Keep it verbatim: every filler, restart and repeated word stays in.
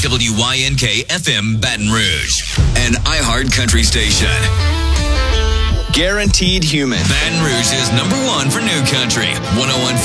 W Y N K F M Baton Rouge, an iHeart country station. Guaranteed Human. Baton Rouge's number one for new country. one oh one point